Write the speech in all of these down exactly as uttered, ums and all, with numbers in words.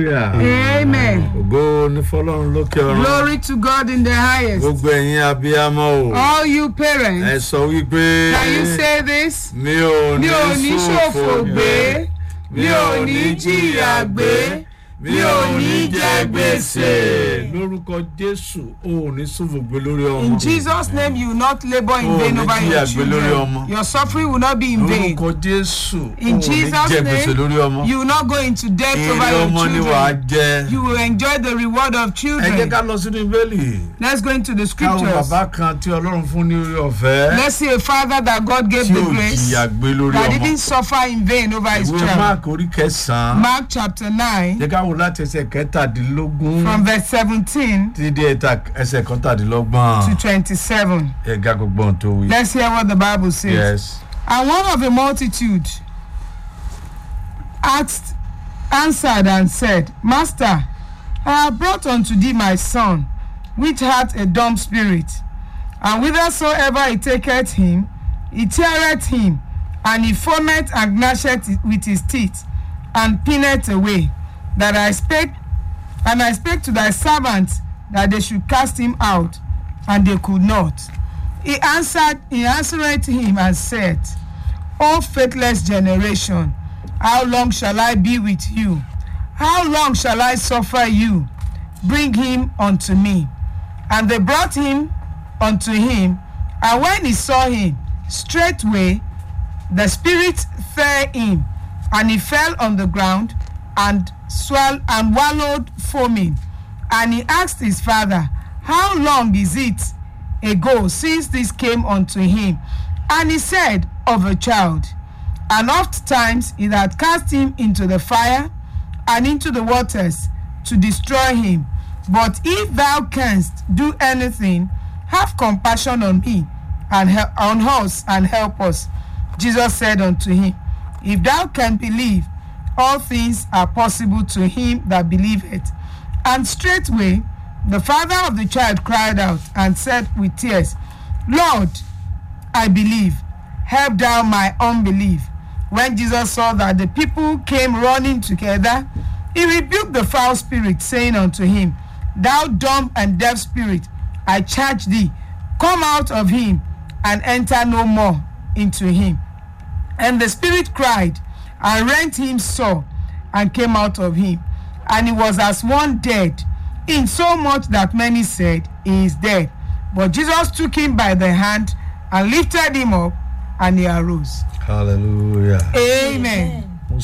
Hallelujah. Amen. Glory to God in the highest. All you parents, can you say this? Mi ò ní ṣòfò gbé, mi ò ní jìyà gbé, mi ò ní jẹ gbèsè. In Jesus' name, you will not labor in vain over your children. Your suffering will not be in vain. In Jesus' name, you will not go into debt over your children. You will enjoy the reward of children. Let's go into the scriptures. Let's see a father that God gave the grace that didn't suffer in vain over his child. Mark chapter nine. From verse seventeen to twenty-seven. Let's hear what the Bible says. Yes. And one of the multitude asked, answered and said, Master, I have brought unto thee my son, which hath a dumb spirit, and whithersoever he taketh him, he teareth him, and he foameth and gnasheth with his teeth, and pinneth away. That I spake, and I spake to thy servants that they should cast him out, and they could not. He answered, he answered him and said, O faithless generation, how long shall I be with you? How long shall I suffer you? Bring him unto me. And they brought him unto him, and when he saw him, straightway the spirit fell him, and he fell on the ground, and swell and wallowed foaming. And he asked his father, How long is it ago since this came unto him? And he said, Of a child. And oft times he had cast him into the fire and into the waters to destroy him. But if thou canst do anything, have compassion on me and help, on us and help us. Jesus said unto him, If thou canst believe, all things are possible to him that believeth. And straightway the father of the child cried out and said with tears, Lord, I believe, help thou my unbelief. When Jesus saw that the people came running together, he rebuked the foul spirit, saying unto him, Thou dumb and deaf spirit, I charge thee, come out of him, and enter no more into him. And the spirit cried, and rent him sore, and came out of him. And he was as one dead, in so much that many said, He is dead. But Jesus took him by the hand, and lifted him up, and he arose. Hallelujah. Amen. I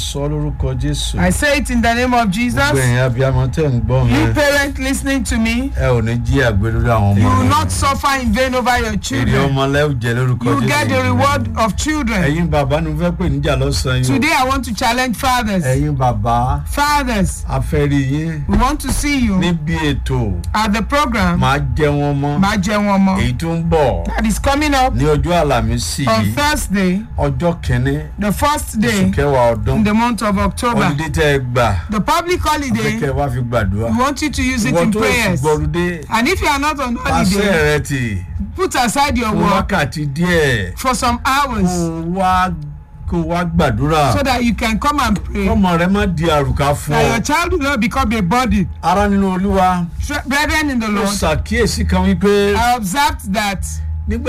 say it in the name of Jesus. You parents listening to me, you will not suffer in vain over your children. You get the reward of children. Today I want to challenge fathers. Fathers, we want to see you at the program that is coming up on Thursday, the first day in the month of October. The public holiday, we want you to use it in prayers. And if you are not on holiday, put aside your work for some hours so that you can come and pray. That your child will not become a body. Brethren in the Lord, I observed that when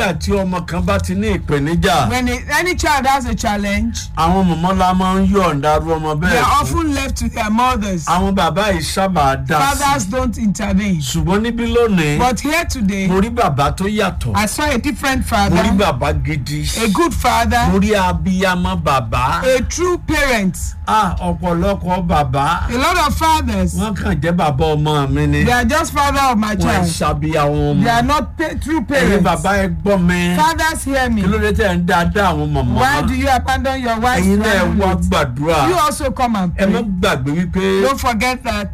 any child has a challenge, they are often left to their mothers. Fathers don't intervene. But here today, I saw a different father, a good father, a true parent. A lot of fathers, they are just father of my child. They are not pa- true parents. Fathers, hear me. Why do you abandon your wife? You also come and pray. Don't forget that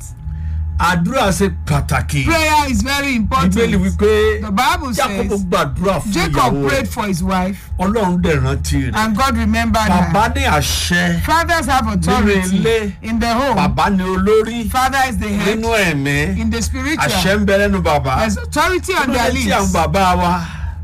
prayer is very important. The Bible says Jacob prayed for his wife, and God remembered her. Fathers have authority in the home. Father is the head. In the spiritual, there's authority on their lips.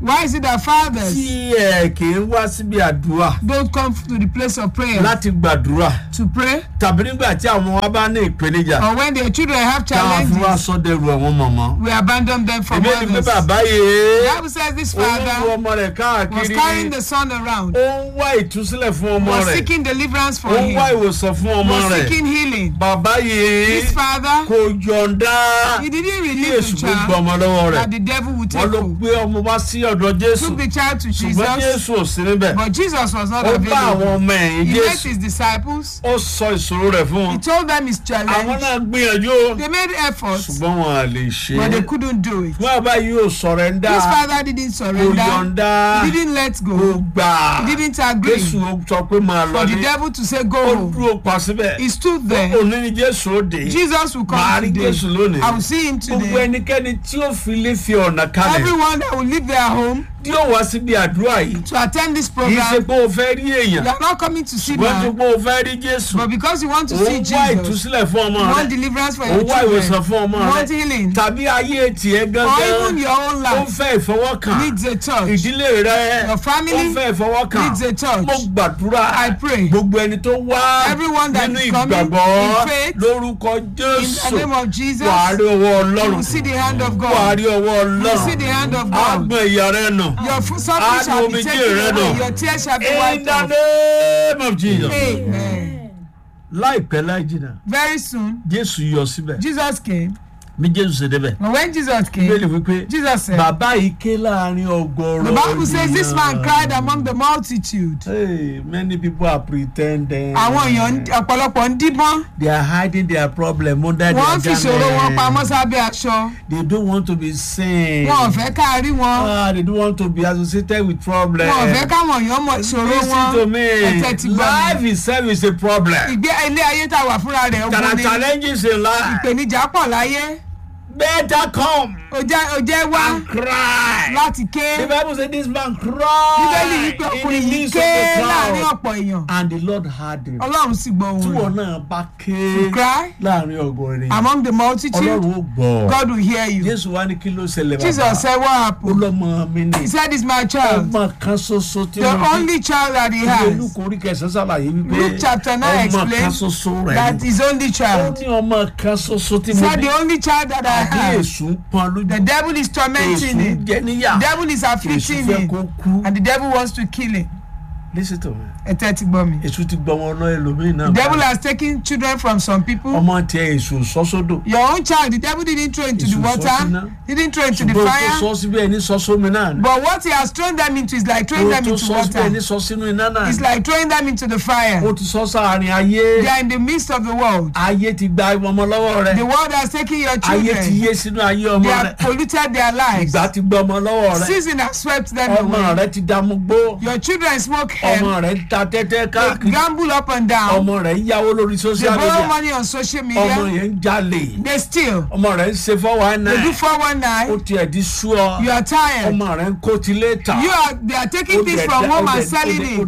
Why is it that fathers tí ẹ kì í wá síbi àdúrà don't come to the place of prayer láti gbàdúrà to pray? tàbí nígbà tí àwọn wa bá ní ìpèníjà Or when their children have káwọn fún wa challenges, sọ́dẹ̀rù àwọn mọ̀mọ́. we abandon them for èmi ni pé others. bàbá The yìí Bible says this olúwo father ọmọ rẹ̀ was carrying káàkiri the son around, ó ń wá ìtúsílẹ̀ fún ọmọ was rẹ̀ seeking deliverance for ó ń him, wá ìwòsàn fún ọmọ was rẹ̀. seeking healing. bàbá yìí This father, kò yọ̀ǹda he didn't kí release èṣù the gbé child ọmọ lọ́wọ́ rẹ̀. that the devil would wọ́n take ló hold. gbé ọmọ wá sí ọ̀dọ̀ Jésù Took the child to ṣùgbọ́n Jesus, Jésù ò sí níbẹ̀. but Jesus was not ó bá àwọn available. ọmọ ẹ̀yìn He met Jésù his disciples. ó sọ ìṣòro rẹ̀ fún He wọn. told them his àwọn challenge. náà gbìyànjú They made efforts, ṣùgbọ́n wọn à lè ṣe but they é. couldn't do it. wọ́n bá yìí ò sọ̀rẹ́ńdà This father didn't kò surrender. yọ̀ǹda He didn't let kò go. gbà. He didn't agree Jésù sọ pé máa lọ for the ní. devil to say, ó go home. dúró pa síbẹ̀. He stood there. òní ni Jésù ó dé. Jesus will màá come rí today. Jésù lónìí. I will see him gbogbo today. ẹnikẹ́ni tí ó fi lè fi ọ̀nà kalẹ̀ Everyone that will leave their home tí ó wá síbi àdúrà yìí to attend this kì í ṣe program, pé o fẹ́ rí èèyàn you are not coming to see ṣùgbọ́n tó man, pé o fẹ́ rí Jésù but because you want to ó see ń wá Jesus, ìtúsílẹ̀ fún ọmọ you rẹ want deliverance for ó your ń wá ìwòsàn children, fún ọmọ you want rẹ healing, tàbí ayé tiẹ̀ or gangan even your own ó life fẹ́ ìfọwọ́kàn needs a touch. ìdílé rẹ Your ó family fẹ́ ìfọwọ́kàn needs a touch. mo gbàdúrà I pray. gbogbo ẹni tó wá Everyone that nínú is coming ìgbàgbọ́ in faith, lórúkọ In Jésù the name of Jesus, wàá rí ọwọ́ you Ọlọ́run will see the hand of wàá God. rí ọwọ́ You will see the Ọlọ́run hand of á God. gbọ̀n ìyà rẹ nù. Your f- suffering shall be omijé taken rẹ away. nù. Your tears shall be In wiped the off. name of Jesus. Amen. láìpẹ́ láì jìnnà Very soon, Jésù yọ síbẹ̀ Jesus came. bí Jésù ṣe débẹ̀ And when Jesus bíbélì came, wípé Jesus said, bàbá yìí ké láàrin ọgọ́rọ̀ the Bible says this man cried among the multitude. Hey, many people are pretending. Àwọn èèyàn ọ̀pọ̀lọpọ̀ ń díbọ́n. They are hiding their problem under their Wọ́n fi ṣòro wọn pamọ́ garment. sábẹ́ aṣọ. They don't want to be seen. Wọn ò fẹ́ ká rí wọn. Ah, they don't want to be associated with problems. Wọn ò fẹ́ káwọn èèyàn mọ ìṣòro Listen to wọn. me. Ẹ̀tẹ̀ ti gbọ́ mi. Life itself is a problem. Ìgbé ilé ayé tá a wà fúnra rẹ̀ There ogun are ni. challenges in life. Ìpèníjà pọ̀ láyé. Better come Ó jẹ́ ó jẹ́ wá and cry. láti The ké. Bible says this man Bíbélì yìí cried pé in ọkùnrin the yìí midst of ké the láàrin crowd. ọ̀pọ̀ èèyàn. And the Lord heard him. Ọlọ́run sì gbọ́ Tí ohùn wọn rẹ̀. náà bá ké Cry láàrin ọgọ́rin. among the multitude, Ọlọ́run ó gbọ́. God will hear you. Jésù wá ní kí ló ṣẹlẹ̀ bàbá. Jesus said, what Ó happened? lọ́mọ mi ni. He said, it's my child. Ọmọ kan ṣoṣo tí The mo bí. only child that he Ìwé has. Lúùkù orí kẹsàn-án ṣàlàyé wípé Luke chapter nine ọmọ kan explains ṣoṣo rẹ̀ that ni. his only Ó child. ní ọmọ kan ṣoṣo tí He mo said, bí. the only child that I Àbí have. èṣù ń pọn lójú. The devil is tormenting Èṣù ń him. jẹ níyà. The devil is Èṣù afflicting fẹ́ him. kó kú. And the devil wants to kill him. Listen to me. Ẹ̀tẹ́ ti gbọ́ mi. Èṣù ti gbọ́ wọn lọ ẹlòmíì náà. The devil has taken children from some people. Ọmọ tiẹ̀ èṣù sọ́sódò. Your own child, the devil didn't throw into the Èṣù sọ síná. water, didn't throw into the Ṣùgbọ́n tó fire. sọ síbí ẹni sọ sómi náà ni. But what he has thrown them into is like throwing Ó them tó into sọ síbí ẹni water. sọ sínú iná náà It's ni. like throwing them into the fire. Ó ti sọ sáàárín ayé. They are in the midst of the world. Ayé ti gba ọmọ lọ́wọ́ rẹ̀. The world has taken your Ayé ti children. yé sínú ayé ọmọ They rẹ̀. have polluted their lives. Ìgbà ti gba ọmọ lọ́wọ́ rẹ̀. Season has swept them Ọmọ away. rẹ̀ ti dààmú gbó. Your children smoke Ọmọ hemp. rẹ̀ ń ta tẹ́tẹ́ They káàkiri. gamble up and down. Ọmọ rẹ̀ ń yáwó lórí They social borrow media. money on social Ọmọ media. yẹn ń jalè. They steal. Ọmọ rẹ̀ ń ṣe four one They do nine. four one Ó nine. tiẹ̀ di sú ọ. You are tired. Ọmọ rẹ̀ ń kó tilé tà. You are. They are taking things from home and selling it,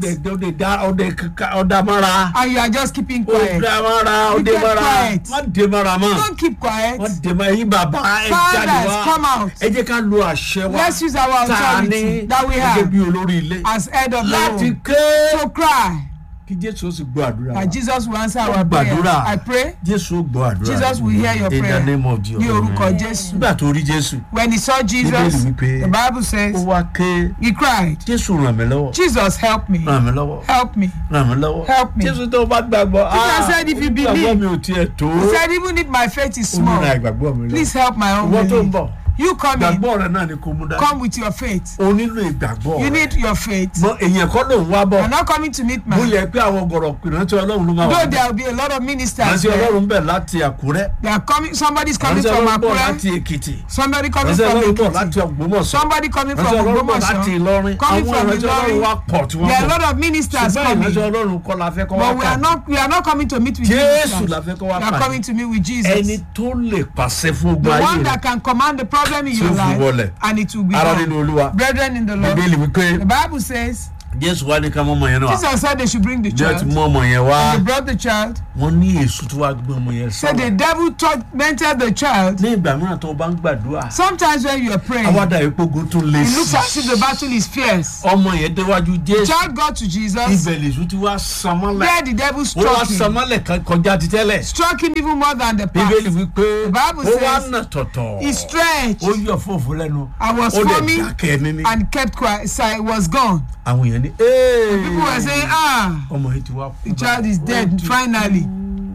Ọ̀dà mọ́ra. and you are just keeping quiet. Ọ̀dà mọ́ra. You Ọ̀dà get mọ́ra. quiet. Má dé mọ́ra mọ́. Don't keep quiet. Má dé mọ́ra. Ẹ̀yin bàbá ẹ̀ jáde Fathers, wá. come out. Ẹ jẹ́ ká lo àṣẹ wa. Let's use our Tá a ní authority that we gẹ́gẹ́ have bí olórí ilé. as head of the Láti home ké. to cry. Kí Jésù ó sì gbọ́ àdúrà wa. And Jesus will answer Ó our prayers. gbàdúrà. I pray Jésù ó gbọ́ àdúrà. Jesus will hear your In the prayer. name of Jesus. Ní orúkọ Jésù. Nígbà tó rí Jésù, When he saw Jesus, Bíbélì wípé the Bible ó says, wá ké. he cried, Jésù ràn mí lọ́wọ́. Jesus, help me. Ràn mí lọ́wọ́. Help me. Ràn mí lọ́wọ́. Help me. Jésù tó bá gbàgbọ́. Jesus said, if you ìgbàgbọ́ believe, mi ò tiẹ̀ tó. He said, even if my faith is Ó múra small, ìgbàgbọ́ mi lọ. please help my own Ìwọ tó ń belief. bọ̀. You come in, Ìgbàgbọ́ rẹ náà ni kò mú dání. come with your faith. O nílò ìgbàgbọ́ You rẹ. need your faith. Mọ èèyàn kọ́ ló ń wá bọ̀. You're not coming to meet Bó man. yẹ pé àwọn ọ̀gọ̀rọ̀ ìrántí Ọlọ́run ló máa wà. Though there will be a lot of ministers Ìrántí there. Ọlọ́run bẹ̀ láti Àkúrẹ́. They are coming, somebody's coming Ìrántí from Ọlọ́run bọ̀ Akure, láti Èkìtì. somebody coming Ìrántí from Ọlọ́run bọ̀ Ekiti, láti Ògbómọ̀ṣọ́. somebody coming from Ìrántí Ọlọ́run bọ̀ láti Ogbomoso, Ìlọrin. coming Àwọn from ìrántí Ọlọ́run wá Ilorin. pọ̀ tí wọ́n There are a bọ̀. lot of ministers Ṣùgbọ́n ìrántí coming. Ọlọ́run kọ́ la fẹ́ kọ́ wá But we are pàdé. not we are not coming to meet with Jésù Jesus. la fẹ́ kọ́ wá We are pàdé. coming to meet with Jesus. Ẹni tó lè pàṣẹ fún ogun The ayé one rẹ̀. that can command the problem in Tí your ó fi life wọlẹ̀. and it will be Ará done. nínú Olúwa. Brethren in the Lord, Bíbélì wípé the Bible says Jésù wá ní ká mọ́ ọmọ yẹn náà. Jesus said they should bring the Jẹ́ child. ti mú ọmọ yẹn And wá. they brought the child. Wọ́n ní èṣù tó wá gbé ọmọ yẹn Said the sọ́wọ́. devil tormented the child. Ní ìgbà mìíràn tó o bá ń gbàdúrà. Sometimes when you are praying, Awádà ìpógun tún lé it sí. looks as if the battle is fierce. Ọmọ yẹn déwájú The Jésù. child got to Jesus. Ibẹ̀ lèṣù ti wá sanmọ́lẹ̀. Where the devil Ó wá struck him. sanmọ́lẹ̀ kan kọjá ti tẹ́lẹ̀. Struck him even more than the Bíbélì past. wípé The Bible ó wá says nà tọ̀tọ̀. He stretched Ó yọ fòfò lẹ́nu. I was Ó lè foaming dákẹ́ níní. and kept quiet. So it was gone. Àwọn èèyàn ní ee. People were saying, ah, Ọmọ yìí ti wá kú. the child is dead finally.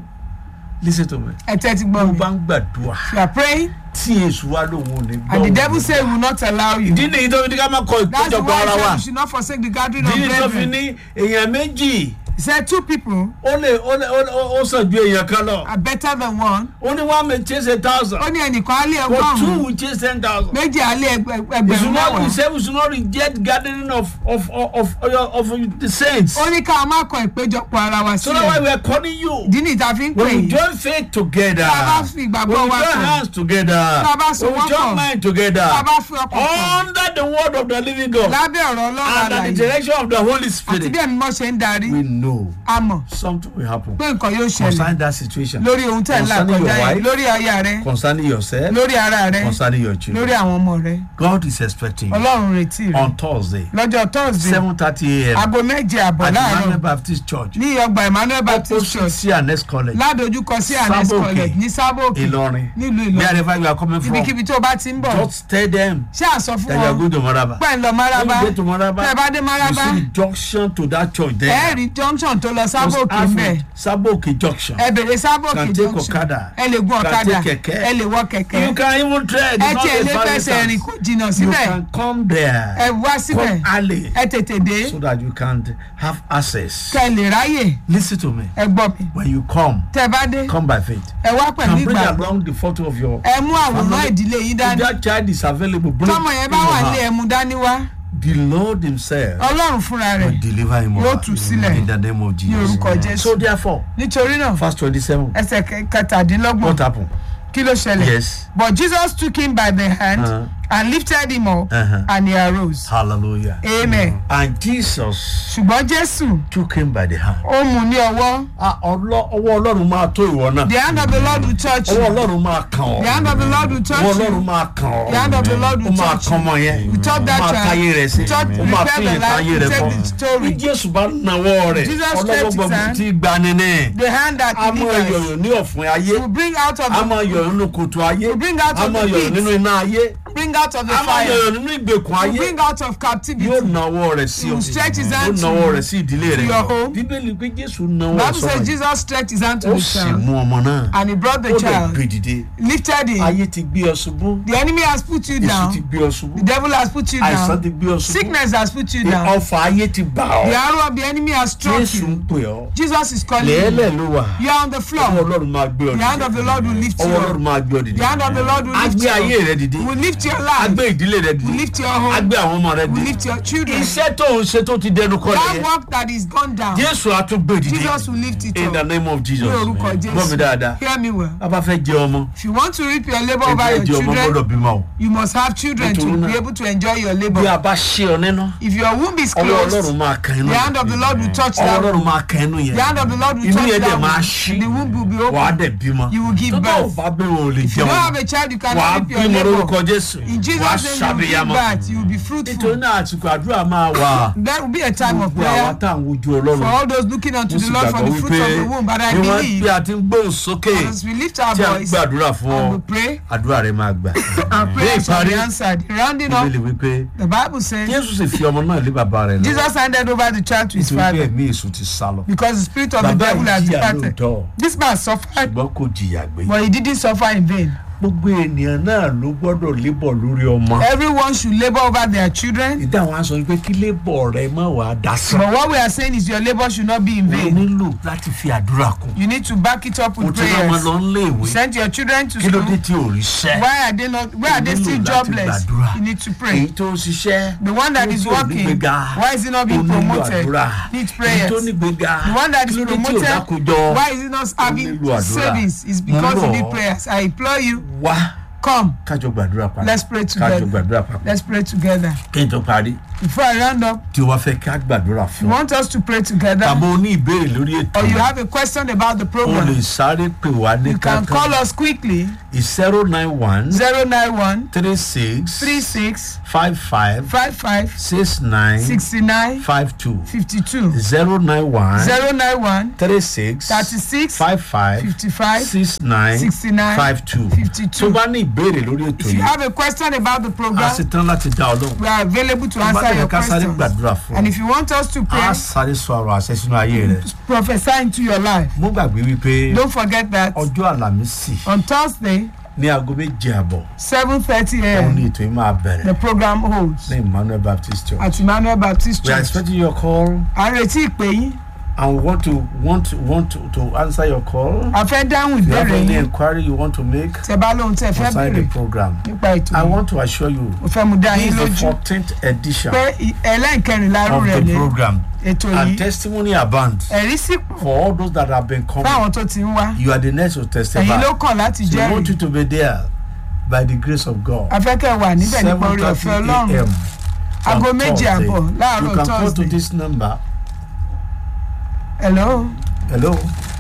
Listen to me. Ẹ tẹ́tí Tó gbọ́ mi. bá ń gbàdúrà. You are praying Tí èṣù wá lòun ò ní gbọ́. and the devil say he will not allow you. Ìdí nìyí tó fi ní ká má kọ That's ìpéjọpọ̀ why ara he wa. said you should not forsake the gathering of Ìdí nìyí tó fi brethren. ní èèyàn méjì. He said two people Ó lè ó lè ó lè ó sàn ju èèyàn kan lọ. are better than one. Ó ní one may chase a thousand. Ó ní ẹnìkan á lé But two ẹgbọ́n will chase ten thousand. méjì á lé ẹgbẹ- We should ẹgbẹ̀rún not we mẹ́wàá. say we should not reject gathering of of of of, of the saints. Ó ní ká má kọ ìpéjọpọ̀ ara wa So that's why sílẹ̀. we are calling you. Ìdí ni ìta fi ń pè When we yín. join faith together, Tá a bá fi ìgbàgbọ́ when we wa join pọ̀. hands together, Tá a bá so when we wọ́n join pọ̀. mind together, Tá a bá fi ọkàn pọ̀. under the word of the living God Lábẹ́ ọ̀rọ̀ Ọlọ́run and at the àlàyé direction of the Holy àti Spirit, bí ẹ̀mí mọ́ ṣe ń darí, we know a mọ̀ something will happen pé nǹkan yóò ṣẹlẹ̀ concerning that situation, lórí ohun tẹ̀ ń là concerning your kọjá yìí, wife, lórí aya rẹ, concerning yourself, lórí ara rẹ, concerning your lórí children. àwọn ọmọ rẹ. God is expecting you Ọlọ́run retí rẹ. on Thursday, Lọ́jọ́ Thursday, seven thirty a m aago méje àbọ̀ at láàárọ̀ Emmanuel Baptist Church, ní ọgbà Emmanuel Baptist opposite Church C and S College, ládojúkọ sí Anes Sábòkè, College ní Sábòkè Ìlọrin. nílùú Ìlọrin. Wherever you are coming from, Ibikíbi tó o bá ti ń bọ̀, just tell them ṣé àsọ fún that you are wọn going to Maraba. pẹ́ ń lọ When Maraba. you get to Maraba, Tẹ́ ẹ bá dé you Maraba, see the junction to that church ẹ there. rí junction tó lọ Just Sábòkè ask mbẹ̀. for Sábòkè junction. Ẹ bèrè Sábòkè Can take junction. Okada. Ẹ lè gun Can ọ̀kadà, take kẹ̀kẹ́. ẹ lè wọ kẹ̀kẹ́. You can even tread. Ẹ It's not tiẹ̀ a lè far fẹsẹ̀ rìn distance. kó jìnnà You síbẹ̀. can come there. Ẹ wá síbẹ̀, Come early ẹ tètè dé, so that you can have access. kẹ́ ẹ lè ráyè. Listen to me. Ẹ gbọ́ mi. When you come, Tẹ́ ẹ bá dé, come by faith. ẹ wá pẹ̀lú Can bring ìgbàgbọ́. along the photo of your. Ẹ mú àwòrán family. ìdílé yín If dání. that child is available, bring Tọ́mọ yẹn bá him or wà lé her. ẹmu dání wá. The Lord Himself Ọlọ́run fúnra will rẹ̀ deliver him or yóò her tú sílẹ̀ in the name of ní Jesus. orúkọ Jésù. So therefore, Nítorí náà, verse twenty-seven. ẹsẹ̀ kẹ- kẹtàdínlọ́gbọ̀n What happened? kí ló ṣẹlẹ̀? Yes. But Jesus took him by the hand Uh-huh. and lifted him up Uh-huh. and he arose. Hallelujah. Amen. And Jesus Ṣùgbọ́n Jésù took him by the hand. ó mú ní ọwọ́. Ah, ọlọ́- ọwọ́ Ọlọ́run máa tó ìwọ náà. The hand of the Lord will touch Ọwọ́ you. Ọlọ́run máa kàn ọ́. The hand of the Lord will Ọwọ́ touch Ọlọ́run you. máa kàn ọ́. The hand of the Lord Ó will máa touch kàn you. ọmọ yẹn. You touch Ó that máa child. káyé rẹ̀ sí. You touch, Ó máa prepare fi the life, ìkáyé you rẹ̀ take fọ́. the Bí story. Jésù bá nawọ́ rẹ̀, Jesus ọlọ́wọ́ stretched his gbọ́dọ̀ hand. tí gbani ní. The hand that A máa delivers yọ̀yọ̀ ní ọ̀fun ayé. will bring out of A máa the yọ̀yọ̀ nínú kòtò ayé. will bring out A of máa the yọ̀yọ̀ pit. nínú iná ayé. bring out of the A máa fire. yọ̀yọ̀ nínú ìgbèkùn Will ayé. bring out of captivity. Yóò nawọ́ rẹ̀ sí He ọ. will stretch his Yóò hand to nawọ́ you. rẹ̀ sí ìdílé to rẹ̀. your home. Bíbélì pé Jésù nawọ́ Bible rẹ̀ says sọ́mọ yìí. Jesus stretched his hand to Ó the sì child mú ọmọ náà. and he brought the Ó lè child, gbé dìde. lifted him. Ayé ti gbé ọ ṣubú. The enemy has put you Èṣù down. ti gbé ọ ṣubú. The devil has put you Àìsàn down. ti gbé ọ ṣubú. Sickness has put you down. Ọfà ayé ti bà The ọ́. arrow of the enemy has struck Jésù ń you. pè ọ́. Jesus is calling Lẹ́ẹ̀lẹ̀ you. ló wà. You are on the Ọwọ́ floor. Ọlọ́run máa gbé ọ The hand of the Lord will lift you Ọwọ́ Ọlọ́run up. máa gbé ọ dìde. The hand of the Lord will Á lift gbé you ayé up. rẹ dìde. Will lift your Á life. gbé ìdílé rẹ Will dìde. lift your Á home. gbé àwọn ọmọ rẹ Will dìde. lift your children. Iṣẹ́ tó ń ṣe tó ti dẹnu kọ́ That nìyẹn. work that is gone down. Jésù á tún gbé dìde. Jesus will lift it In the up. name of Jesus. Ní orúkọ Gbọ́ mi Jésù. dáadáa. Hear me well. A bá fẹ́ jẹ ọmọ. If you want to reap your labour Ẹ over fẹ́ your jẹ ọmọ children, gbọ́dọ̀ bímọ o. you must have children to Nítorí náà, be able to enjoy your Bí labour. a bá ṣe ọ nínú. If your womb is Ọwọ́ closed, Ọlọ́run máa kan inú. the hand of the Lord will touch Ọwọ́ that Ọlọ́run womb. máa kan inú yẹn. The hand of the Lord will Inú touch yẹn dẹ̀ that máa womb. ṣí. The womb will be Wà á open. dẹ̀ bímọ. You will give Tó bá ò birth. bá bímọ ò lè If you jẹun. don't have a child, you Wà á cannot reap your bímọ lórúkọ labour. Jésù. In Jesus' Wà á name, you will give ṣàbíyamọ. birth. You will be Nítorí fruitful. náà àsìkò àdúrà máa wà. There will be a time of Gbogbo àwa prayer tá à ń wojú for Ọlọ́run. all those looking unto Mo the sì Lord for gbàgbọ́ the fruit of the womb. But I bí wọ́n believe bí a ti ń gbóhùn sókè as we lift our tí a ń voice gbàdúrà fún ọ, and we pray, àdúrà rẹ máa gbà. our Ní prayers will be ìparí, answered. Rounding up, Bíbélì wípé the Bible says Jésù sì fi ọmọ náà lé bàbá rẹ̀ lọ. Jesus handed over the child to his Nítorí pé father ẹ̀mí èṣù ti sá lọ. because the spirit of the Bàbá devil yìí has jìyà departed. lóòótọ́, This man suffered, ṣùgbọ́n kò jìyà gbé. but he didn't suffer in vain. Gbogbo ènìyàn náà ló gbọ́dọ̀ lébọ̀ lórí ọmọ. Everyone should labour over their children. Ìdá àwọn aṣọ pé kí lébọ̀ rẹ má wàá dasán. But what we are saying is your labour should not be in O vain. nílò láti fi àdúrà kún. You need to back it up O with ti rán ọmọ prayers. lọ nílé ìwé. Send your children to Kí ló dé school. tí ò rí iṣẹ́? Why are they not? Why are they You still nílò láti jobless? gbàdúrà. You need to Èyí pray. tó ń ṣiṣẹ́. The one that is Tí ò ní working, gbéga. why is he not being Ó nílò promoted? àdúrà. Needs Èyí prayers. tó ní gbéga. The one that is Kí ló dé tí ò promoted, dákújọ? why is he not having nílò àdúrà. savings? It's Mo because ń he rọ̀ need ọ́. prayers. I implore you, Wá come. kájọ gbàdúrà papọ̀. Let's pray Kájọ together. gbàdúrà papọ̀. Let's pray together. Kí n tó parí. Before I round up, tí o wá fẹ́ ká gbàdúrà you fún. want us to pray together, tàbí o ní ìbéèrè lórí ètò. or you have a question about the o lè program, sáré pè wá ní you can call kankan. us quickly. zero nine one zero nine one three six three six five five five five six nine sixty nine five two. fifty two. zero nine one zero nine one three six thirty six five five fifty five six nine sixty nine five two. fifty tó two. bá ní ìbéèrè lórí ètò If you yìí have a question about the a program, ṣe tán láti dá ọ lóhùn. we are available to tó bá answer lè your ká sáré questions. gbàdúrà fún And ọ. if you want us to a pray, sáré sọ ọ̀rọ̀ àṣẹ sínú ayé rẹ. prophesy into your life. mo gbàgbé wípé Don't forget that ọjọ́ àlàmísì on Thursday, ní aago méje àbọ̀ seven thirty òun ní a.m., ètò yìí máa bẹ̀rẹ̀ the program holds ní Emmanuel Baptist Church. at Emmanuel Baptist We are Church. expecting your call À ń retí ìpè yín. and we want to want to, want to, to answer your call. A fẹ́ dáhùn If you have ìbéèrè any yín. inquiry you want to make Tẹ́ bá lóhun tẹ́ fẹ́ concerning the béèrè program, nípa ètò I yìí. want to assure you Mo fẹ́ mu dá this yín is the lójú fourteenth edition pé ì- ẹlẹ́nkẹrìnlá rú of rẹ̀ the ní program, ètò and yìí. testimony abound Ẹ̀rí sì pọ̀ for all those that have been coming. fáwọn tó ti ń wá. You are the next to testify. Ẹ̀yin ló kàn láti So we want you jẹ́rìí. to be there by the grace of God. Afẹ́kẹ́ wà níbẹ̀ nípa orí ọ̀fẹ́ seven thirty Ọlọ́run. a m Aago on méje Thursday. àbọ̀ láàárọ̀ You can call to Thursday. this number. Hello. Hello.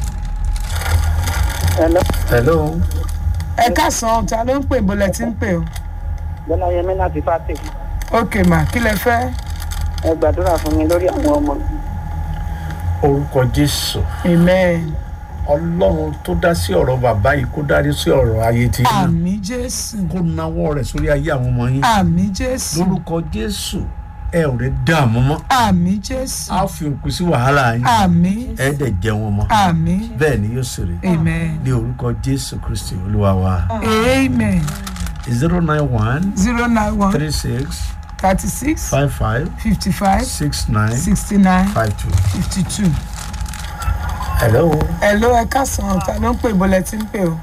Hello. Hello. Ẹ káàsán, ta ló ń pè bó lẹ ti ń pè o? Bọ́lá Yẹmí láti Fátì. Ok ma, kí lẹ fẹ́? Ẹ gbàdúrà fún mi lórí àwọn ọmọ. Orúkọ Jésù. Amen. Ọlọ́run tó dá sí ọ̀rọ̀ bàbá yìí kó dárí sí ọ̀rọ̀ ayé tí yín. Àmín Jésù. Kó nawọ́ rẹ̀ sórí ayé àwọn ọmọ yín. Àmín Jésù. Lórúkọ Jésù ẹ ò lè dààmú mọ́. Àmín Jésù. A fi òpin sí wàhálà yín. Àmín. Ẹ dẹ̀ jẹun ọmọ. Àmín. Bẹ́ẹ̀ ni yóò sì rí. Amen. Ní orúkọ Jésù Kristi Olúwa wa. Amen. zero nine one zero nine one three six thirty six five five fifty five six nine sixty nine five two. fifty two. Hello. Hello, ẹ káàsán, ta ló ń pè bó lẹ ti ń pè o?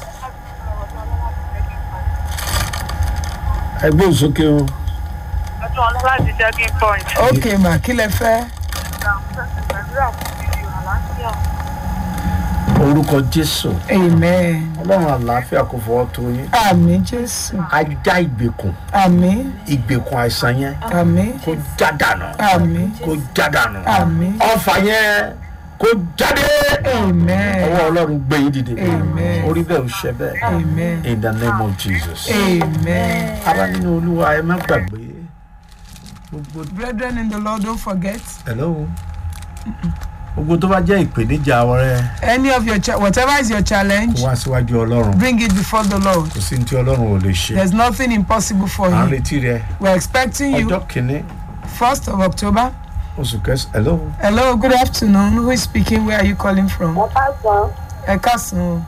Ẹ gbóhùn sókè o. Ọjọ́ ọlá láti checking point. Ok ma, kí lẹ fẹ́? Gbàdúrà fún bíbí àlàáfíà. Orúkọ Jésù. Amen. Ọlọ́run àlàáfíà kò fọwọ́ tó yín. Àmín Jésù. Ajá ìgbèkùn. Àmín. Ìgbèkùn àìsàn yẹn. Àmín. Kó já dànù. Àmín. Kó já dànù. Àmín. Ọfà yẹn kó jáde. Amen. Ọwọ́ Ọlọ́run gbé yín dìde. Amen. Orí bẹ́ẹ̀ ò ṣe bẹ́ẹ̀. Amen. In the name of Jesus. Amen. Ará nínú Olúwa ẹ má gbàgbé. Gbogbo Brethren in the Lord, don't forget, hello. Gbogbo tó bá jẹ́ ìpèníjà ọ̀rẹ́ any of your cha- whatever is your kó challenge, wá síwájú Ọlọ́run. bring it before the Lord. Kò sí ní tí Ọlọ́run ò lè ṣe. There's nothing impossible for À ń him. retí rẹ. We're expecting you Ọjọ́ kìíní first of October. oṣù kẹsàn-án. Hello. Hello, good afternoon. Who is speaking? Where are you calling from? Mo bá san Ẹ káàsán.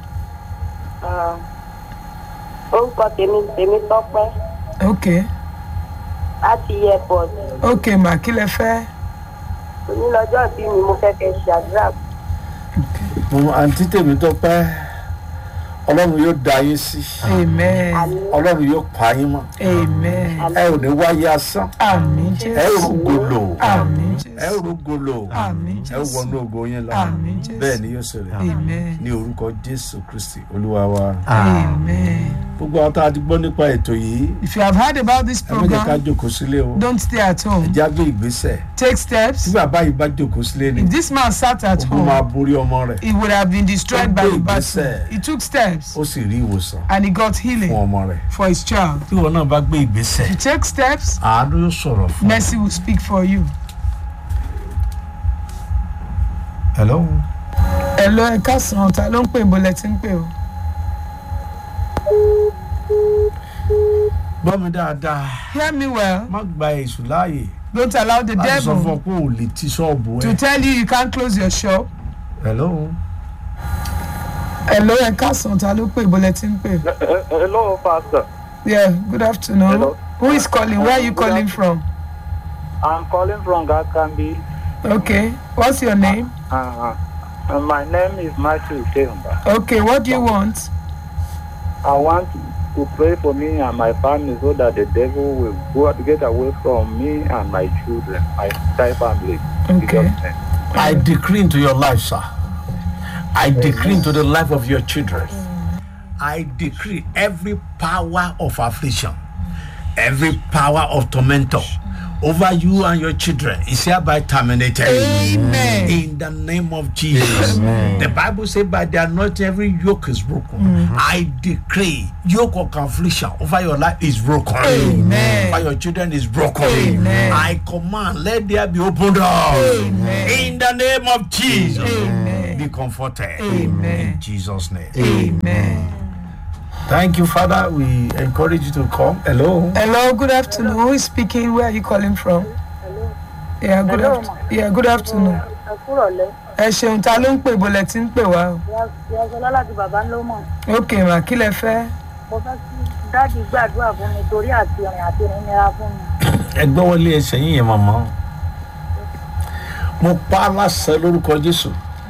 orúkọ tèmi tèmi tọ́pẹ́ Okay. láti airport. Okay ma, kí lẹ fẹ́? Onílọ́jọ́ bí mi mo fẹ́ kẹ́ ṣe àdúrà. Mo àǹtí tèmi tó pẹ́ Ọlọ́run yóò dá yín sí. Amen. Ọlọ́run yóò pa yín mọ́. Amen. Ẹ ò ní wáyé asán. Àmín Ẹ ò Jésù. rúgolo. Àmín Ẹ ò Jésù. rúgolo. Àmín Ẹ ò Jésù. wọnú ògo yín lọ. Àmín Jésù. Bẹ́ẹ̀ ni yóò ṣẹlẹ̀. Amen. Ní orúkọ Jésù Kristi Olúwa wa. Amen. Gbogbo àwọn tá a ti gbọ́ nípa ètò yìí. If you have heard about this Ẹ má jẹ́ ká program, jókòó sílé o. don't stay at home. Ẹ já gbé ìgbésẹ̀. Take Tí steps. bàbá yìí bá jókòó sílé ni. If this man sat at Ogun máa home, borí ọmọ rẹ̀. he would have been destroyed by the battle. ìgbésẹ̀. He took steps Ó sì rí ìwòsàn and he got fún healing ọmọ rẹ̀. for his child. Tí ìwọ náà bá gbé ìgbésẹ̀. You take steps, Àánú yóò sọ̀rọ̀ fún ọ. mercy will speak for you. Hello. Hello, ẹ káàsán, ta ló ń pè bó lẹ ti ń pè o? Gbọ́ mi dáadáa. Hear me well. Má gba èṣù láàyè. Don't allow the Láti sọ fún ọ devil pé ò lè ti ṣọ́ọ̀bù to ẹ. tell you you can't close your shop. Hello. Hello, ẹ káàsán, ta ló pè bó lẹ ti ń pè? Hello, pastor. Yeah, good afternoon. Hello. Who is calling? Where are you calling from? I'm calling from Gakambi. Okay, what's your name? Uh, uh, my name is Matthew Temba. Okay, what do you want? I want to pray for me and my family so that the devil will go to get away from me and my children, my entire family. Okay. I decree into your life, sir. I decree into the life of your children. I decree every power of affliction, every power of tormentor over you and your children is hereby terminated. Amen. In the name of Jesus. Amen. The Bible says, by the anointing, every yoke is broken. Mm-hmm. I decree, yoke of affliction over your life is broken. Amen. Over your children is broken. Amen. I command, let there be open doors. Amen. In the name of Jesus. Amen. Be comforted. Amen. In Jesus' name. Amen. Thank you, Father. We encourage you to come. Hello. Hello, good afternoon. Who is speaking? Where are you calling from? Hello. Yeah, good Hello, afternoon. Yeah, good afternoon. Ẹ kúrọ̀lẹ́. Ẹ ṣeun, ta ló ń pè bó lẹ ti ń pè wá o? Ìyá Ṣọlá láti bàbá ló mọ̀. Ok, mà kí lẹ fẹ́? Mo fẹ́ kí dáàdì gbàdúrà fún mi torí àti ìrìn àti ìrìn nira fún mi. Ẹ gbọ́ wọlé ẹsẹ̀ yín yẹn màmá. Mo pa á láṣẹ lórúkọ Jésù.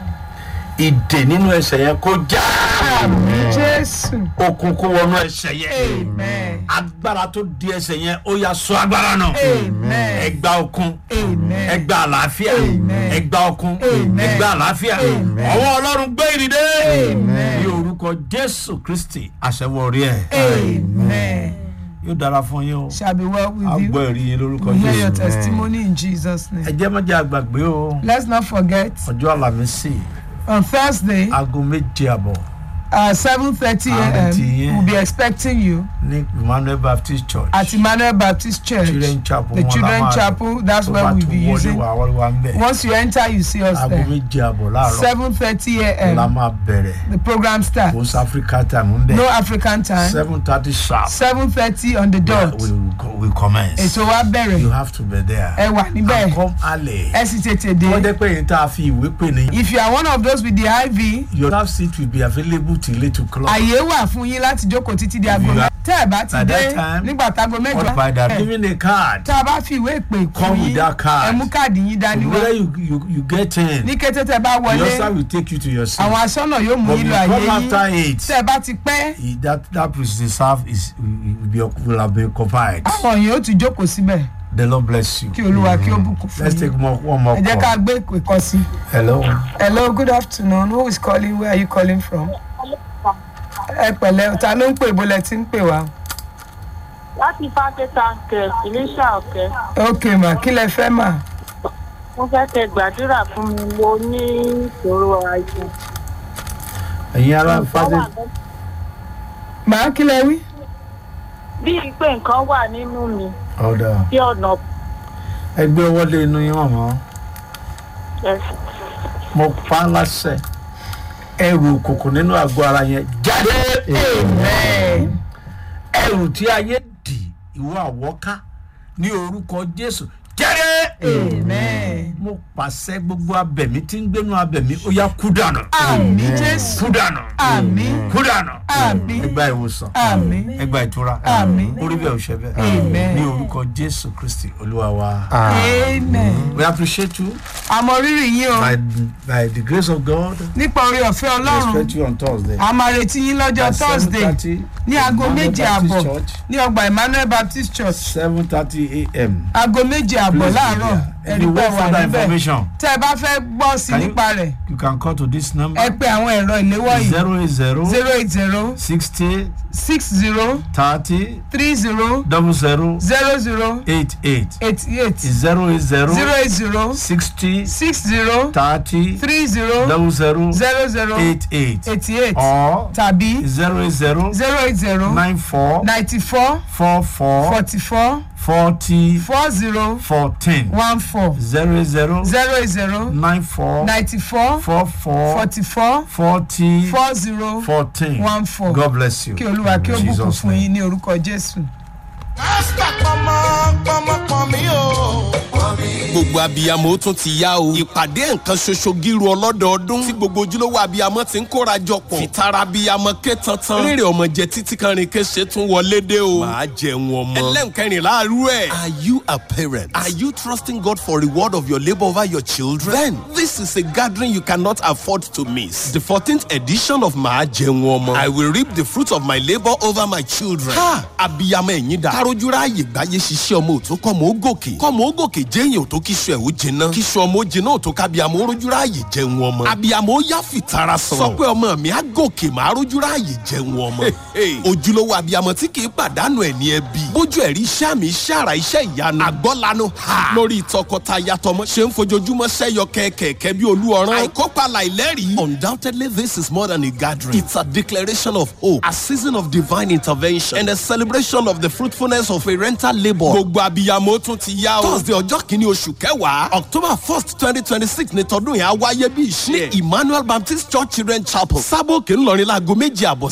Ìdè nínú ẹsẹ̀ yẹn kó já. Àmín Jésù. Okun kó wọnú ẹsẹ̀ yẹn. Amen. Agbára tó di ẹsẹ̀ yẹn ó yá sọ agbára náà. Amen. Ẹ gba okun. Amen. Ẹ gba àlàáfíà. Amen. Ẹ gba okun. Amen. Ẹ gba àlàáfíà. Amen. Ọwọ́ Ọlọ́run gbé ìdìde. Amen. Ní orúkọ Jésù Kristi àṣẹwọ̀ orí ẹ̀. Amen. Yóò dára fún yín o. Shall be well with A you. gbọ́ ẹ̀rí yín lórúkọ We hear your Jésù. testimony in Jesus' Ẹ name. jẹ́ má jẹ́ àgbàgbé o. Let's not forget, Ọjọ́ Àlàmísì. on Thursday, Aago méje àbọ̀ uh, seven thirty a m, Àrètí. we'll be expecting you ní Emmanuel Baptist Church. at Emmanuel Baptist Church, Children Chapel. the wọn la Children máa lò. Chapel. That's Tó where bá we'll tún be wọlé using. wà wọlé wa ń bẹ̀. Once you enter, you see us Aago there. méje àbọ̀ láàárọ̀. seven thirty a la m, máa bẹ̀rẹ̀. the program starts. Post Africa time ń bẹ̀. No African time. seven thirty sharp. seven thirty on the dot. We will co- we commence. Ètò wa You bẹ̀rẹ̀. have to be there. Ẹ wà And níbẹ̀. come early. Ẹ sì tètè Wọ́n dé. jẹ́ pé yín tá a fi ìwé pè ní. If you are one of those with the I V, Your staff seat will be available till eight o'clock. àyè wà fún yín láti jókòó títí di aago You mẹ́jọ. are- Tẹ́ ẹ bá ti By dé that time, nígbà táago mẹ́jọ. By that, ẹ- giving a card. tá a bá fi ìwé ìpè Come fún with yín, that card. ẹ mú káàdì yín dání wá. Whether you, you, you get in, Ní kété tẹ́ bá the wọlé, officer will take you to your seat. àwọn aṣọ́nà yóò mú But yín you lọ àyè come yín. after eight. Tẹ́ ẹ bá ti pẹ́, He- that that reserve is will be will have been occupied. àwọn èèyàn ó ti jókòó síbẹ̀. The Lord bless you. Kí Olúwa kí ó bùkún fún Let's yín. take more one more Ẹ jẹ́ ká call. gbé ìpè kan sí. Hello. Hello, good afternoon. Who is calling? Where are you calling from? Ẹ pẹ̀lẹ́, ta ló ń pè bó lẹ ti ń pè wá? Láti Fáké Tankẹ̀, Ìlíṣà Ọ̀kẹ́. Ok mà, kí lẹ fẹ́ mà? Mo fẹ́ kẹ́ gbàdúrà fún mi. Mo ní ìṣòro àìsàn. Ẹ̀yin ará Fádé. Màá kí lẹ wí? Bíi pé nǹkan wà nínú mi Ọ̀dà. tí ọ̀nà Ẹgbẹ́ wọlé inú yín mọ̀mọ́. ẹ̀sìn. Mo pa á láṣẹ. Ẹrù òkùnkùn nínú àgọ́ ara yẹn jáde. Amen. Ẹrù tí ayé dì ìwọ àwọ́ká ní orúkọ Jésù jáde. Amen. Mo pàṣẹ gbogbo abẹ̀mí tí ń gbénú abẹ̀mí ó yá kú dànù. Àmín Jésù. Kú dànù. Àmín. Kú dànù. Àmín. Ẹ gba ìwòsàn. Àmín. Ẹ gba ìtura. Àmín. Orí bẹ́ẹ̀ ò ṣe bẹ́ẹ̀. Amen. Ní orúkọ Jésù Kristi Olúwa wa. Amen. We appreciate you Àmọ́ rírì yín o. by, by the grace of God. Nípa orí ọ̀fẹ́ We Ọlọ́run. expect you on Thursday. A máa retí yín lọ́jọ́ At Thursday seven thirty ní aago Emmanuel méje Baptist àbọ̀ Church. ní ọgbà Emmanuel Baptist Church. seven thirty a m Aago méje àbọ̀ Please be láàárọ̀. there. If Ẹ̀rí you pé want wà further níbẹ̀. information, Tẹ́ ẹ bá fẹ́ gbọ́ sí Can you- nípa rẹ̀, you can call to this number ẹ pe àwọn ẹ̀rọ ìléwọ́ yìí. zero eight zero zero eight zero sixty six zero thirty three zero double zero zero zero eight eight. eighty eight zero eight zero zero eight zero sixty six zero thirty three zero double zero zero zero eight eight eighty eight or tàbí zero eight zero zero eight zero nine four ninety four four four forty four forty four zero fourteen one four zero eight zero zero eight zero nine four ninety four four four forty four forty four zero fourteen. one four. God bless you. Kí Olúwa kí ó In bùkún Jesus' fún name. yín ní orúkọ Jésù. pásítà pọmọ pọmọ pọmí o. gbogbo abiyamọ tún ti yá o. ìpàdé nǹkan ṣoṣo gíru ọlọ́dọọdún tí gbogbo ojúlówó abiyamọ ti ń kóra jọ pọ̀. fìtara abiyamọ ké tantan. rírì ọmọ jẹ títí kan rìn kéṣe tún wọlé dé o. màá jẹun ọmọ. ẹlẹ́nkẹrìnlá rú ẹ̀. are you a parent? are you trusting God for reward of your labour over your children? Then this is a gathering you cannot afford to miss. The fourteenth edition of màá jẹun ọmọ. I will reap the fruit of my labour over my children. ha abiyamọ ẹ̀yin dà. kárójú ráàyè gbáyé ṣiṣẹ́ ọmọ òtó kọ́mọ ó gòkè kọ́mọ ó gòkè jẹ́yìn òtó kíṣu ẹ̀ ó jiná kíṣu ọmọ ó jiná òtó kábíyàmọ́ ó rójú ráàyè jẹun ọmọ abiyamọ́ ó yá fìtara sọ̀rọ̀ sọ pé ọmọ mi á gòkè máa rójú ráàyè jẹun ọmọ ojúlówó abiyamọ́ tí kì í pàdánù ẹ̀ ní ẹbí bójú ẹ̀rí iṣẹ́ àmì iṣẹ́ àrà iṣẹ́ ìyanu àgbọ́lanu ha lórí tọkọtaya tọmọ ṣe ń fojoojúmọ́ sẹ́yọ kẹ̀kẹ́ bí olú ọ̀rán àìkópa láìlẹ́rìí. Undoubtedly this is more than a gathering. It's a declaration of hope, a season of divine intervention and a celebration of the fruitfulness of parental labour. gbogbo abiyamọ tún ti yá o. Thursday ọjọ́ kìíní oṣù kẹwàá October first twenty twenty six ní tọdún yẹn á wáyé bí ìṣe. ní Emmanuel Baptist Church Children Chapel sábòkè ńlọrin láago méjì àbọ̀